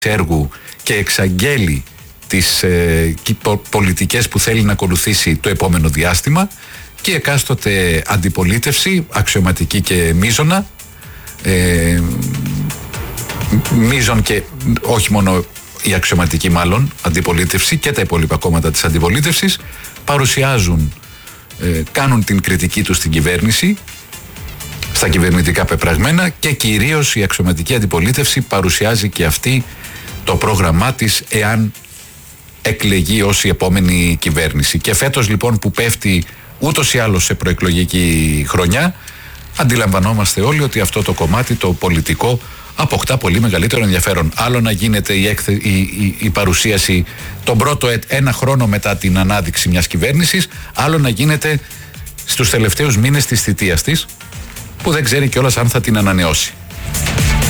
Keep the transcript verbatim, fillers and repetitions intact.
έργου και εξαγγέλει τις ε, πολιτικές που θέλει να ακολουθήσει το επόμενο διάστημα, και εκάστοτε αντιπολίτευση, αξιωματική και μείζωνα, ε, μείζων και όχι μόνο η αξιωματική μάλλον αντιπολίτευση και τα υπόλοιπα κόμματα της αντιπολίτευσης, παρουσιάζουν, ε, κάνουν την κριτική τους στην κυβέρνηση, στα κυβερνητικά πεπραγμένα, και κυρίως η αξιωματική αντιπολίτευση παρουσιάζει και αυτή το πρόγραμμά της εάν εκλεγεί ως η επόμενη κυβέρνηση. Και φέτος λοιπόν που πέφτει ούτως ή άλλως σε προεκλογική χρονιά, αντιλαμβανόμαστε όλοι ότι αυτό το κομμάτι, το πολιτικό, αποκτά πολύ μεγαλύτερο ενδιαφέρον. Άλλο να γίνεται η, έκθε, η, η, η παρουσίαση τον πρώτο ένα χρόνο μετά την ανάδειξη μιας κυβέρνησης, άλλο να γίνεται στους τελευταίους μήνες της θητείας της, που δεν ξέρει κιόλας αν θα την ανανεώσει.